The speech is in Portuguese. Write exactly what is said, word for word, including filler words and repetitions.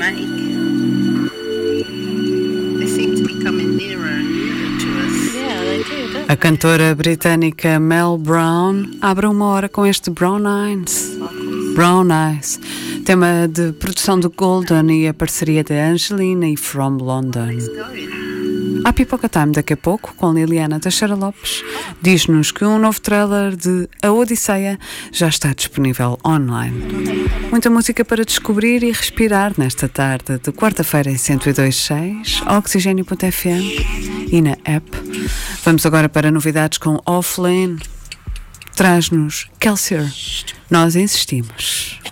make. They seem to be coming nearer and nearer to us. Yeah, they do, don't A cantora britânica Mel Brown abre uma hora com este Brown Eyes. Brown Eyes, tema de produção do Golden e a parceria de Angelina e From London. Há Pipoca Time daqui a pouco com Liliana Teixeira Lopes. Diz-nos que um novo trailer de A Odisseia já está disponível online. Muita música para descobrir e respirar nesta tarde de quarta-feira em cento e dois ponto seis, oxigênio ponto f m e na app. Vamos agora para novidades com Offline. Traz-nos Kelsier. Nós insistimos.